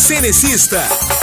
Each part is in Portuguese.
Cenecista.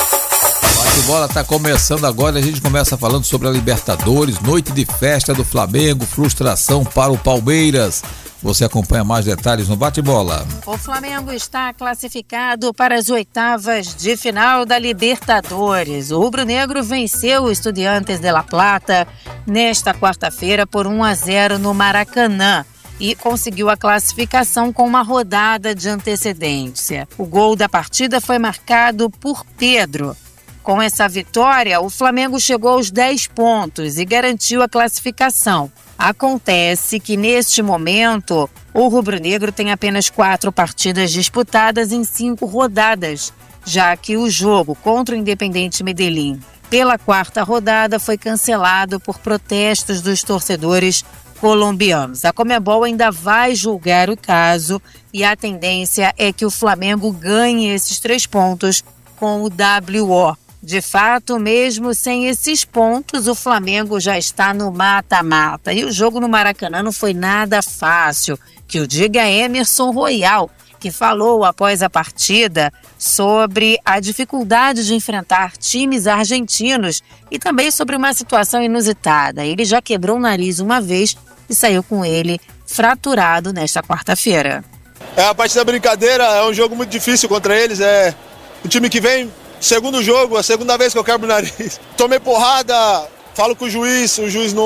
Bate-bola tá começando agora, a gente começa falando sobre a Libertadores, noite de festa do Flamengo, frustração para o Palmeiras. Você acompanha mais detalhes no Bate-bola. O Flamengo está classificado para as oitavas de final da Libertadores. O rubro-negro venceu o Estudiantes de La Plata nesta quarta-feira por 1-0 no Maracanã e conseguiu a classificação com uma rodada de antecedência. O gol da partida foi marcado por Pedro. Com essa vitória, o Flamengo chegou aos 10 pontos e garantiu a classificação. Acontece que, neste momento, o rubro-negro tem apenas 4 partidas disputadas em 5 rodadas, já que o jogo contra o Independiente Medellín pela 4ª rodada foi cancelado por protestos dos torcedores colombianos. A Conmebol ainda vai julgar o caso e a tendência é que o Flamengo ganhe esses 3 pontos com o WO. De fato, mesmo sem esses pontos, o Flamengo já está no mata-mata. E o jogo no Maracanã não foi nada fácil, que o diga Emerson Royal, que falou após a partida sobre a dificuldade de enfrentar times argentinos e também sobre uma situação inusitada. Ele já quebrou o nariz uma vez e saiu com ele fraturado nesta quarta-feira. A parte da brincadeira, é um jogo muito difícil contra eles, é um time que vem... Segundo jogo, a segunda vez que eu quebro o nariz. Tomei porrada, falo com o juiz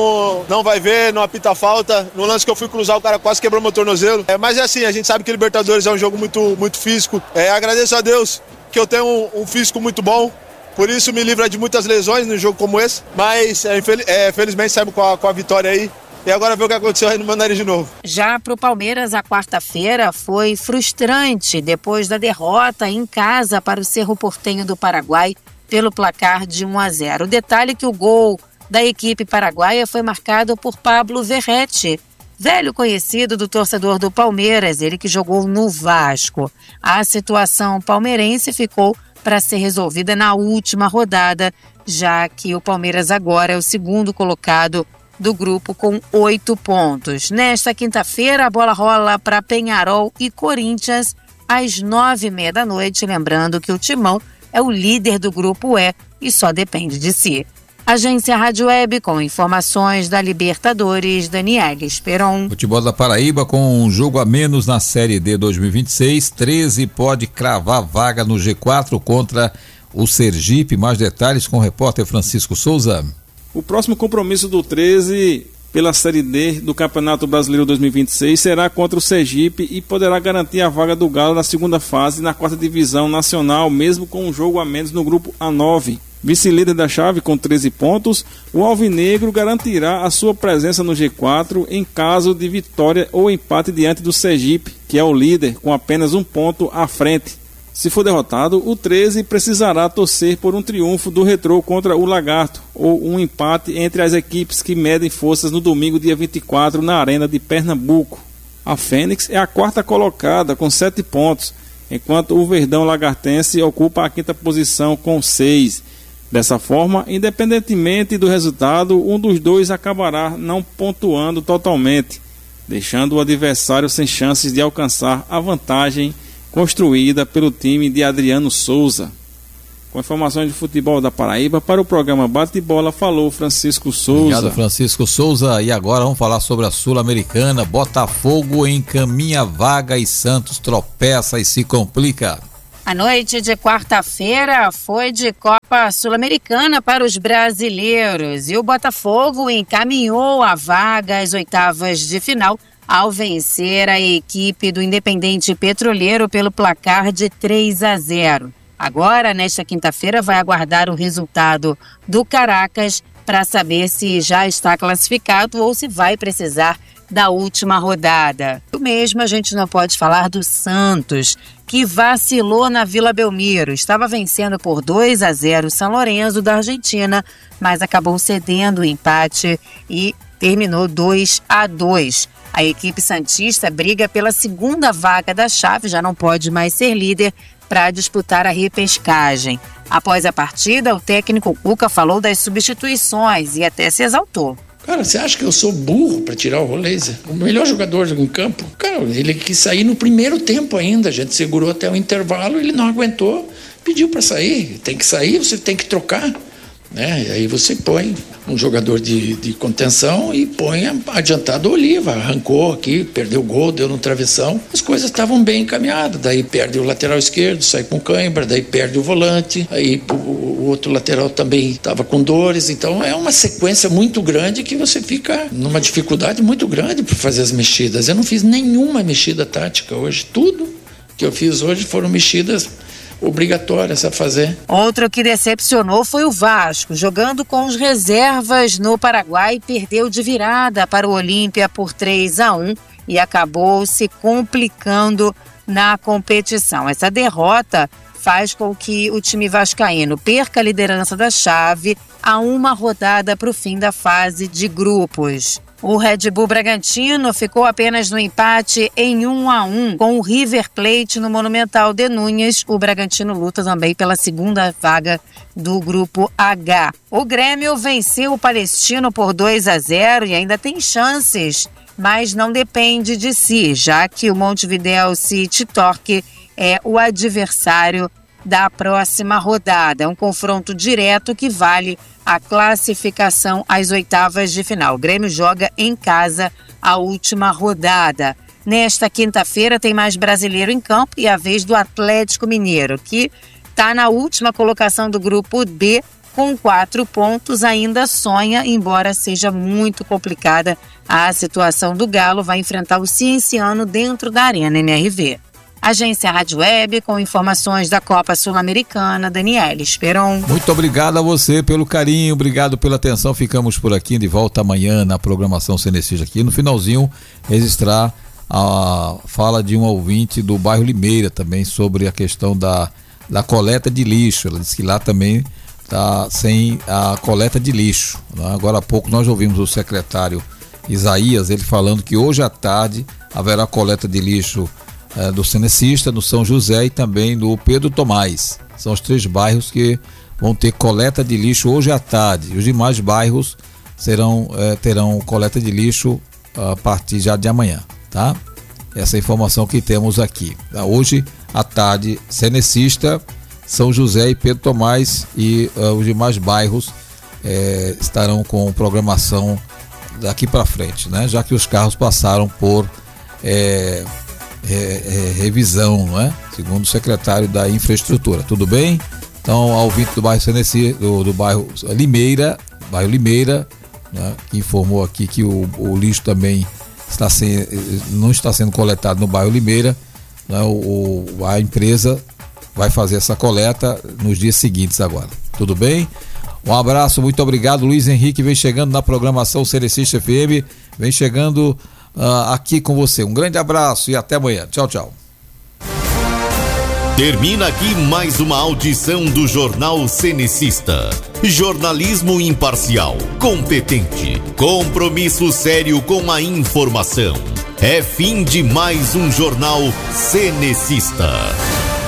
não vai ver, não apita falta. No lance que eu fui cruzar, o cara quase quebrou meu tornozelo. Mas é assim, a gente sabe que Libertadores é um jogo muito físico. Agradeço a Deus que eu tenho um físico muito bom, por isso me livra de muitas lesões num jogo como esse. Mas felizmente saímos com a vitória aí. E agora ver o que aconteceu aí no meu nariz de novo. Já para o Palmeiras, a quarta-feira foi frustrante depois da derrota em casa para o Cerro Porteño do Paraguai pelo placar de 1-0. O detalhe é que o gol da equipe paraguaia foi marcado por Pablo Verrete, velho conhecido do torcedor do Palmeiras, ele que jogou no Vasco. A situação palmeirense ficou para ser resolvida na última rodada, já que o Palmeiras agora é o segundo colocado do grupo com 8 pontos. Nesta quinta-feira, a bola rola para Peñarol e Corinthians às 9h30 da noite. Lembrando que o Timão é o líder do grupo E e só depende de si. Agência Rádio Web com informações da Libertadores, Daniela Esperon. Futebol da Paraíba com um jogo a menos na Série D 2026. 13 pode cravar vaga no G4 contra o Sergipe. Mais detalhes com o repórter Francisco Souza. O próximo compromisso do 13 pela Série D do Campeonato Brasileiro 2026 será contra o Sergipe e poderá garantir a vaga do Galo na segunda fase na 4ª divisão nacional, mesmo com um jogo a menos no grupo A9. Vice-líder da chave com 13 pontos, o Alvinegro garantirá a sua presença no G4 em caso de vitória ou empate diante do Sergipe, que é o líder com apenas 1 ponto à frente. Se for derrotado, o 13 precisará torcer por um triunfo do Retrô contra o Lagarto ou um empate entre as equipes que medem forças no domingo, dia 24, na Arena de Pernambuco. A Fênix é a 4ª colocada com 7 pontos, enquanto o Verdão Lagartense ocupa a 5ª posição com 6. Dessa forma, independentemente do resultado, um dos dois acabará não pontuando totalmente, deixando o adversário sem chances de alcançar a vantagem construída pelo time de Adriano Souza. Com informações de futebol da Paraíba, para o programa Bate-Bola, falou Francisco Souza. Obrigado, Francisco Souza. E agora vamos falar sobre a Sul-Americana. Botafogo encaminha vaga e Santos tropeça e se complica. A noite de quarta-feira foi de Copa Sul-Americana para os brasileiros e o Botafogo encaminhou a vaga às oitavas de final ao vencer a equipe do Independente Petroleiro pelo placar de 3-0. Agora, nesta quinta-feira, vai aguardar o resultado do Caracas para saber se já está classificado ou se vai precisar da última rodada. O mesmo a gente não pode falar do Santos, que vacilou na Vila Belmiro. Estava vencendo por 2-0 o São Lourenço da Argentina, mas acabou cedendo o empate e terminou 2-2. A equipe santista briga pela segunda vaga da chave, já não pode mais ser líder para disputar a repescagem. Após a partida, o técnico Cuca falou das substituições e até se exaltou. Cara, você acha que eu sou burro para tirar o Roleiser? O melhor jogador em campo? Cara, ele quis sair no primeiro tempo ainda. A gente segurou até o intervalo, ele não aguentou. pediu para sair, tem que sair, você tem que trocar, né? E aí você põe um jogador de contenção e põe adiantado o Oliva, arrancou aqui, perdeu o gol, deu no travessão, as coisas estavam bem encaminhadas, daí perde o lateral esquerdo, sai com cãibra, daí perde o volante, aí o outro lateral também estava com dores, então é uma sequência muito grande que você fica numa dificuldade muito grande para fazer as mexidas. Eu não fiz nenhuma mexida tática hoje, tudo que eu fiz hoje foram mexidas obrigatórias a fazer. Outro que decepcionou foi o Vasco, jogando com os reservas no Paraguai, perdeu de virada para o Olímpia por 3-1 e acabou se complicando na competição. Essa derrota faz com que o time vascaíno perca a liderança da chave a uma rodada para o fim da fase de grupos. O Red Bull Bragantino ficou apenas no empate em 1-1 com o River Plate no Monumental de Núñez. O Bragantino luta também pela segunda vaga do Grupo H. O Grêmio venceu o Palestino por 2-0 e ainda tem chances, mas não depende de si, já que o Montevideo City Torque é o adversário da próxima rodada. É um confronto direto que vale a classificação às oitavas de final. O Grêmio joga em casa a última rodada. Nesta quinta-feira tem mais brasileiro em campo e a vez do Atlético Mineiro, que está na última colocação do grupo D com 4 pontos, ainda sonha, embora seja muito complicada a situação do Galo, vai enfrentar o Cienciano dentro da Arena MRV. Agência Rádio Web, com informações da Copa Sul-Americana, Daniela Esperon. Muito obrigado a você pelo carinho, obrigado pela atenção. Ficamos por aqui, de volta amanhã na programação Cenecista aqui. No finalzinho, registrar a fala de um ouvinte do bairro Limeira também sobre a questão da coleta de lixo. Ela disse que lá também está sem a coleta de lixo, né? Agora há pouco nós ouvimos o secretário Isaías, ele falando que hoje à tarde haverá coleta de lixo do Cenecista, do São José e também do Pedro Tomás. São os 3 bairros que vão ter coleta de lixo hoje à tarde. Os demais bairros terão coleta de lixo a partir já de amanhã, tá? Essa é a informação que temos aqui. Hoje à tarde, Cenecista, São José e Pedro Tomás e os demais bairros estarão com programação daqui para frente, né? Já que os carros passaram por revisão, não é? Segundo o secretário da Infraestrutura. Tudo bem? Então, ao ouvinte do bairro Cenecista, do bairro Limeira, né, que informou aqui que o lixo também não está sendo coletado no bairro Limeira, né? A empresa vai fazer essa coleta nos dias seguintes agora. Tudo bem? Um abraço, muito obrigado. Luiz Henrique vem chegando na programação Cenecista FM, vem chegando aqui com você. Um grande abraço e até amanhã. Tchau, tchau. Termina aqui mais uma audição do Jornal Cenecista. Jornalismo imparcial, competente, compromisso sério com a informação. É fim de mais um Jornal Cenecista.